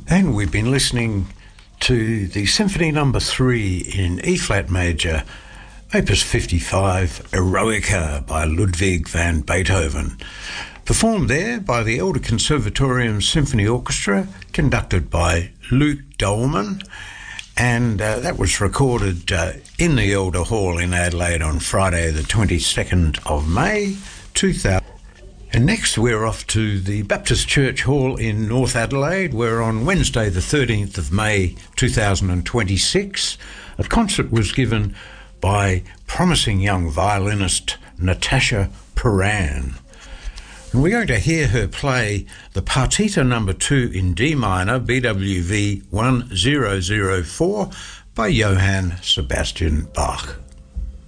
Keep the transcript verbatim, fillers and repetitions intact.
And we've been listening to the Symphony Number Three in E-flat major, Opus fifty-five, Eroica by Ludwig van Beethoven, performed there by the Elder Conservatorium Symphony Orchestra, conducted by Luke Dolman, and uh, that was recorded uh, in the Elder Hall in Adelaide on Friday the twenty-second of May two thousand. And next we're off to the Baptist Church Hall in North Adelaide, where on Wednesday the thirteenth of May two thousand twenty-six a concert was given by promising young violinist Natasha Peran. And we're going to hear her play the Partita Number Two in D minor, B W V one thousand four, by Johann Sebastian Bach.